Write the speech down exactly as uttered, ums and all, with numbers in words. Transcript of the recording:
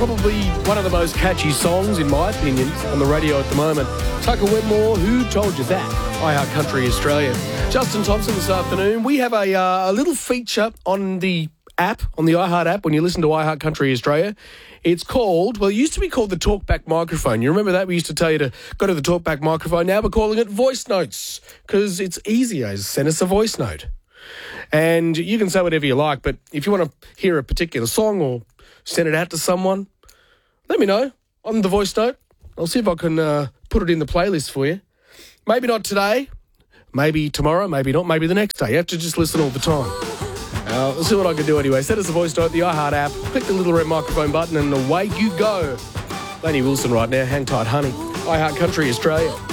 Probably one of the most catchy songs, in my opinion, on the radio at the moment. Tucker Wetmore, Who Told You That? iHeart Country Australia. Justin Thompson this afternoon. We have a, uh, a little feature on the app, on the iHeart app, when you listen to iHeart Country Australia. It's called, well, it used to be called the Talkback Microphone. You remember that? We used to tell you to go to the Talkback Microphone. Now we're calling it Voice Notes because it's easier. Send us a voice note. And you can say whatever you like, but if you want to hear a particular song or send it out to someone, let me know on the voice note. I'll see if I can uh, put it in the playlist for you. Maybe not today, maybe tomorrow, maybe not, maybe the next day. You have to just listen all the time. Uh, let's see what I can do anyway. Send us a voice note, the iHeart app, click the little red microphone button and away you go. Lainey Wilson right now, hang tight, honey. iHeart Country Australia.